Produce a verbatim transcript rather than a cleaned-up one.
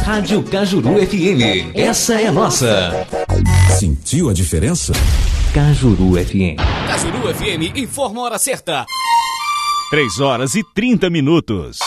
Rádio Cajuru F M. Essa é nossa. Sentiu a diferença? Cajuru F M. Cajuru F M informa a hora certa. três horas e trinta minutos.